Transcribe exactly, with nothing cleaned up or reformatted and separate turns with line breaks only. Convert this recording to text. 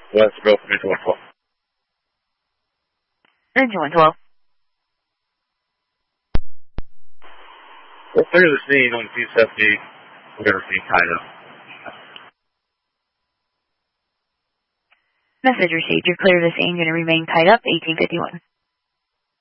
West Grove, Engine one twelve.
Engine one twelve.
We'll clear the scene on T seventy. We'll get everything tied up.
Message received. You're clear of the scene. Going to remain tied up. eighteen fifty-one.